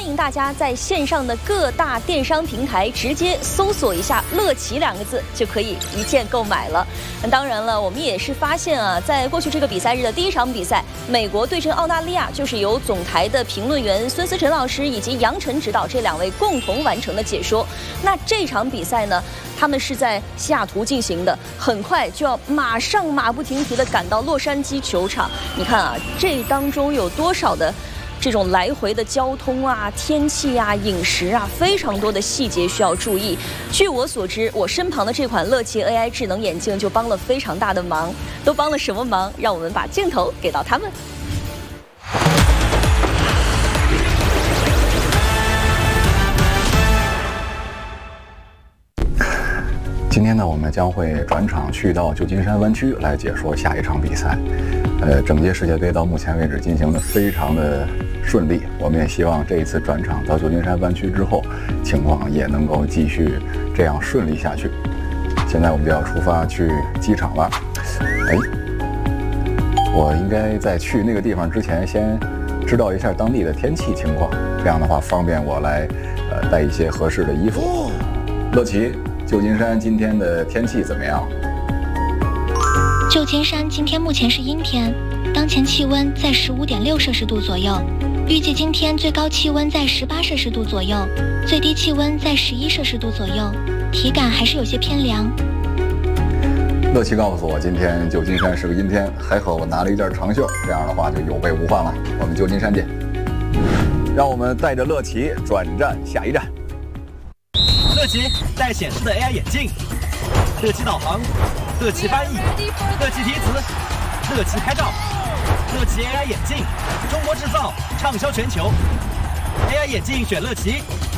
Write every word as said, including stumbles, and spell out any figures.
迎大家在线上的各大电商平台直接搜索一下“乐奇”两个字，就可以一键购买了。那当然了，我们也是发现啊，在过去这个比赛日的第一场比赛，美国对阵澳大利亚，就是由总台的评论员孙思辰老师以及杨晨指导这两位共同完成的解说。那这场比赛呢，他们是在西雅图进行的，很快就要马上马不停蹄地赶到洛杉矶球场。你看啊，这当中有多少的这种来回的交通啊、天气啊、饮食啊，非常多的细节需要注意。据我所知，我身旁的这款乐奇 A I 智能眼镜就帮了非常大的忙。都帮了什么忙？让我们把镜头给到他们。 今天呢，我们将会转场去到旧金山湾区来解说下一场比赛。呃，整届世界杯到目前为止进行的非常的顺利，我们也希望这一次转场到旧金山湾区之后，情况也能够继续这样顺利下去。现在我们就要出发去机场了。哎，我应该在去那个地方之前，先知道一下当地的天气情况，这样的话方便我来呃带一些合适的衣服。乐奇，旧金山今天的天气怎么样？ 旧金山今天目前是阴天，当前气温在十五点六摄氏度左右，预计今天最高气温在十八摄氏度左右，最低气温在十一摄氏度左右，体感还是有些偏凉。 乐奇告诉我，今天旧金山是个阴天，还好我拿了一件长袖，这样的话就有备无患了。我们旧金山见。让我们带着乐奇转战下一站。 乐奇带显示的 A I 眼镜，乐奇导航，乐奇翻译，乐奇提词，乐奇拍照，乐奇 A I 眼镜，中国制造，畅销全球。A I 眼镜选乐奇，